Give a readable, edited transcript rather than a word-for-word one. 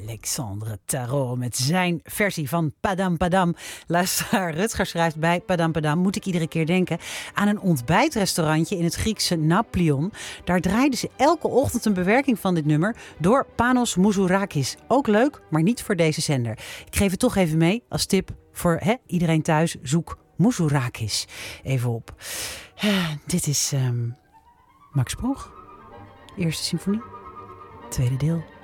Alexandre Tarot met zijn versie van Padam Padam. Luisteraar Rutger schrijft bij Padam Padam moet ik iedere keer denken aan een ontbijtrestaurantje in het Griekse Naplion. Daar draaiden ze elke ochtend een bewerking van dit nummer door Panos Mouzourakis. Ook leuk, maar niet voor deze zender. Ik geef het toch even mee als tip voor iedereen thuis. Zoek Mouzourakis even op. Dit is Max Proch. Eerste symfonie. Tweede deel.